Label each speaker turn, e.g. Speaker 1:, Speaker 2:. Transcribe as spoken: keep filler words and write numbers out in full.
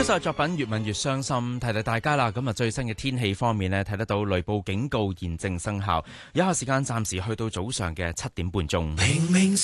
Speaker 1: 首作品越聞越傷心，提提大家啦。咁啊，最新嘅天氣方面呢，睇得到雷暴警告現正生效，有效時間暫時去到早上嘅七點半鐘。明明